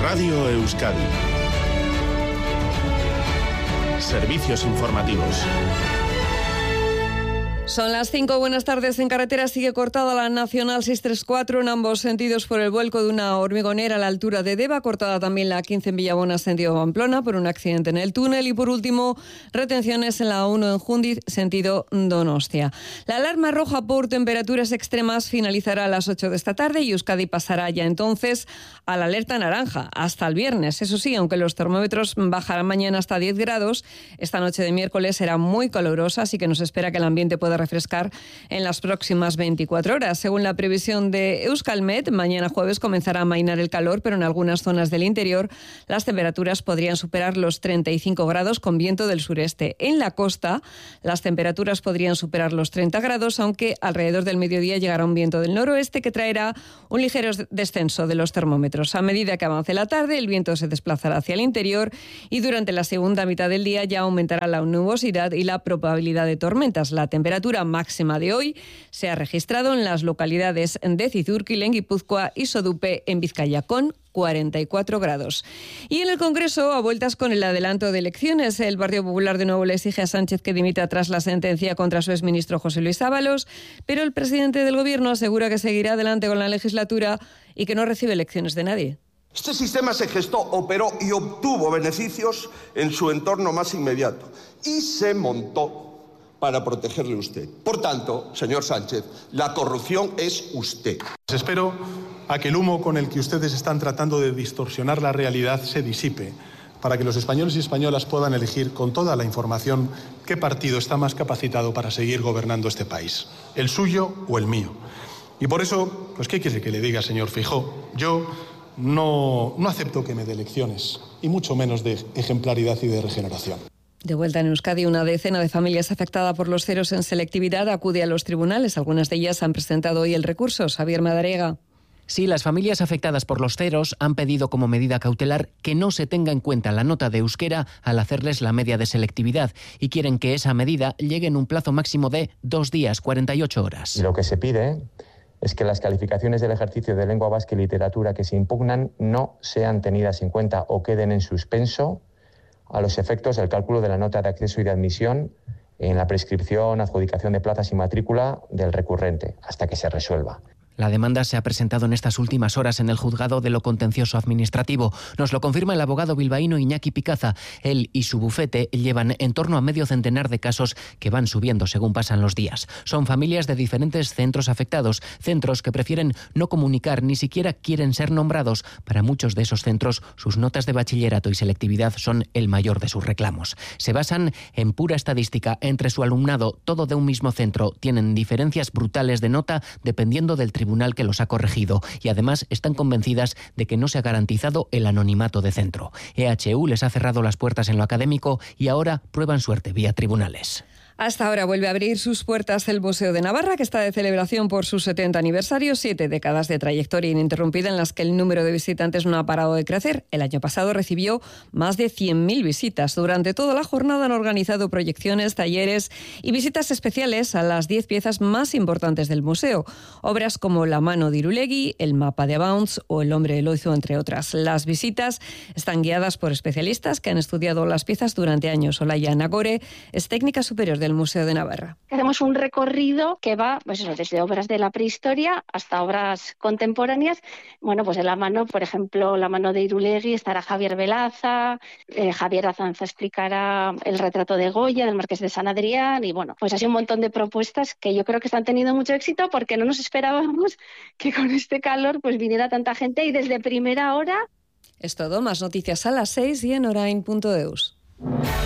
Radio Euskadi. Servicios informativos. Son las 5, buenas tardes. En carretera sigue cortada la Nacional 634 en ambos sentidos por el vuelco de una hormigonera a la altura de Deva, cortada también la 15 en Villabona, sentido Pamplona, por un accidente en el túnel, y por último, retenciones en la 1 en Jundiz, sentido Donostia. La alarma roja por temperaturas extremas finalizará a las 8 de esta tarde y Euskadi pasará ya entonces a la alerta naranja hasta el viernes. Eso sí, aunque los termómetros bajarán mañana hasta 10 grados, esta noche de miércoles será muy calurosa, así que nos espera que el ambiente pueda refrescar en las próximas 24 horas. Según la previsión de Euskalmet, mañana jueves comenzará a amainar el calor, pero en algunas zonas del interior las temperaturas podrían superar los 35 grados con viento del sureste. En la costa, las temperaturas podrían superar los 30 grados, aunque alrededor del mediodía llegará un viento del noroeste que traerá un ligero descenso de los termómetros. A medida que avance la tarde, el viento se desplazará hacia el interior y durante la segunda mitad del día ya aumentará la nubosidad y la probabilidad de tormentas. La temperatura máxima de hoy se ha registrado en las localidades de Zizurkil, en Guipúzcoa, y Sodupe, en Vizcaya, con 44 grados. Y en el Congreso, a vueltas con el adelanto de elecciones, el Partido Popular de nuevo le exige a Sánchez que dimita tras la sentencia contra su exministro José Luis Ábalos, pero el presidente del Gobierno asegura que seguirá adelante con la legislatura y que no recibe lecciones de nadie. Este sistema se gestó, operó y obtuvo beneficios en su entorno más inmediato y se montó para protegerle a usted. Por tanto, señor Sánchez, la corrupción es usted. Espero a que el humo con el que ustedes están tratando de distorsionar la realidad se disipe, para que los españoles y españolas puedan elegir con toda la información qué partido está más capacitado para seguir gobernando este país, el suyo o el mío. Y por eso, pues ¿qué quiere que le diga, señor Feijóo? Yo no acepto que me dé lecciones, y mucho menos de ejemplaridad y de regeneración. De vuelta en Euskadi, una decena de familias afectadas por los ceros en selectividad acude a los tribunales. Algunas de ellas han presentado hoy el recurso. Xavier Madariaga. Sí, las familias afectadas por los ceros han pedido como medida cautelar que no se tenga en cuenta la nota de euskera al hacerles la media de selectividad y quieren que esa medida llegue en un plazo máximo de 2 días, 48 horas. Y lo que se pide es que las calificaciones del ejercicio de lengua vasca y literatura que se impugnan no sean tenidas en cuenta o queden en suspenso a los efectos del cálculo de la nota de acceso y de admisión en la prescripción, adjudicación de plazas y matrícula del recurrente, hasta que se resuelva. La demanda se ha presentado en estas últimas horas en el juzgado de lo contencioso administrativo. Nos lo confirma el abogado bilbaíno Iñaki Picaza. Él y su bufete llevan en torno a medio centenar de casos que van subiendo según pasan los días. Son familias de diferentes centros afectados, centros que prefieren no comunicar, ni siquiera quieren ser nombrados. Para muchos de esos centros, sus notas de bachillerato y selectividad son el mayor de sus reclamos. Se basan en pura estadística. Entre su alumnado, todo de un mismo centro, tienen diferencias brutales de nota dependiendo del tribunal que los ha corregido y además están convencidas de que no se ha garantizado el anonimato de centro. EHU les ha cerrado las puertas en lo académico y ahora prueban suerte vía tribunales. Hasta ahora vuelve a abrir sus puertas el Museo de Navarra, que está de celebración por su 70 aniversario, 7 décadas de trayectoria ininterrumpida en las que el número de visitantes no ha parado de crecer. El año pasado recibió más de 100.000 visitas. Durante toda la jornada han organizado proyecciones, talleres y visitas especiales a las 10 piezas más importantes del museo. Obras como La mano de Irulegui, El mapa de Abauns o El hombre de Loizu, entre otras. Las visitas están guiadas por especialistas que han estudiado las piezas durante años. Olaya Nagore es técnica superior del Museo de Navarra. Hacemos un recorrido que va desde obras de la prehistoria hasta obras contemporáneas. Bueno, pues en la mano, por ejemplo, La mano de Irulegui estará Javier Velaza, Javier Azanza explicará el retrato de Goya, del Marqués de San Adrián, y bueno, pues así un montón de propuestas que yo creo que están teniendo mucho éxito porque no nos esperábamos que con este calor pues viniera tanta gente y desde primera hora. Es todo, más noticias a las 6 y en orain.eus.